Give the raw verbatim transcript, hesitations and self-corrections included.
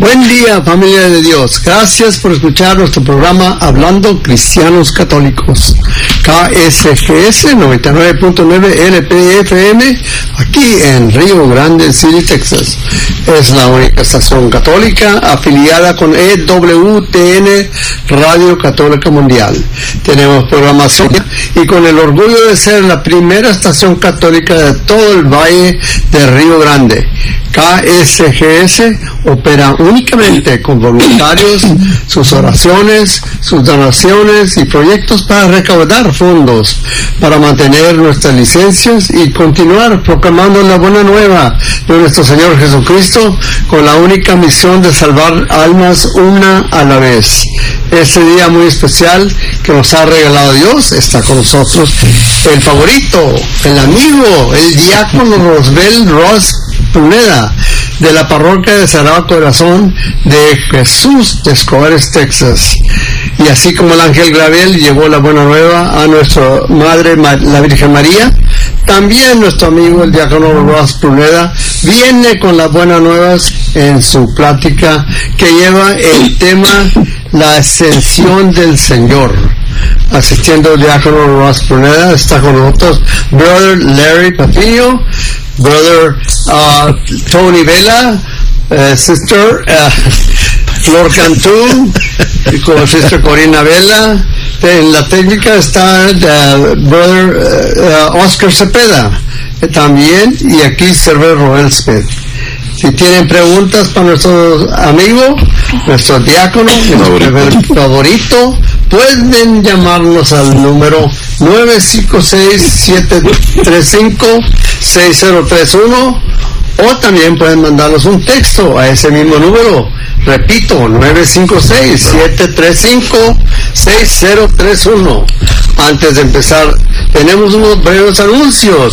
Buen día, familia de Dios. Gracias por escuchar nuestro programa Hablando Cristianos Católicos. K S G S noventa y nueve punto nueve L P F M, aquí en Rio Grande City, Texas. Es la única estación católica afiliada con E W T N Radio Católica Mundial. Tenemos programación y con el orgullo de ser la primera estación católica de todo el Valle de Río Grande. K S G S opera únicamente con voluntarios, sus oraciones, sus donaciones y proyectos para recaudar fondos para mantener nuestras licencias y continuar proclamando la buena nueva de nuestro Señor Jesucristo con la única misión de salvar almas una a la vez. Este día muy especial que nos ha regalado Dios, está con nosotros el favorito, el amigo, el diácono Rosbel Ross Pruneda, de la parroquia de Sagrado Corazón de Jesús de Escobares, Texas. Y así como el ángel Gabriel llevó la buena nueva a nuestra madre, la Virgen María, también nuestro amigo el diácono Ross Pruneda viene con las buenas nuevas en su plática que lleva el tema la ascensión del Señor. Asistiendo el diácono Ross Pruneda está con nosotros Brother Larry Patiño, Brother uh, Tony Vela, uh, Sister uh, Flor Cantú, con Sister Corina Vela. En la técnica está uh, Brother uh, uh, Oscar Cepeda eh, también, y aquí Server Roel Smith. Si tienen preguntas para nuestro amigo, nuestro diácono, nuestro favorito, pueden llamarnos al número nueve cinco seis, siete tres cinco, seis cero tres uno, o también pueden mandarnos un texto a ese mismo número. Repito, nueve cinco seis, siete tres cinco, seis cero tres uno. Antes de empezar, tenemos unos breves anuncios.